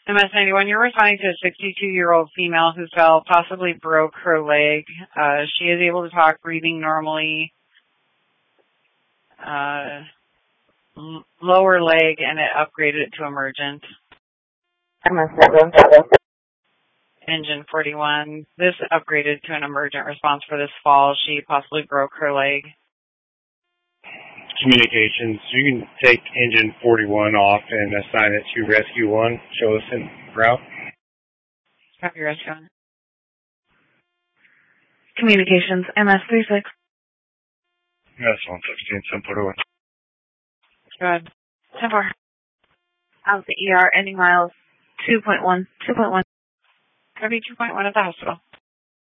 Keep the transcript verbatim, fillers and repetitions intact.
M S ninety-one, you're responding to a sixty-two-year-old female who fell, possibly broke her leg. Uh, she is able to talk, breathing normally. Uh, l- lower leg, and it upgraded it to emergent. M S seven. Engine forty-one, this upgraded to an emergent response for this fall. She possibly broke her leg. Communications, you can take engine forty-one off and assign it to rescue one. Show us in route. Copy, rescue one. Communications, M S thirty-six. M S one sixteen, simple to Go ahead. ten four. Out the E R, ending miles two point one. two point one. Copy two point one at the hospital.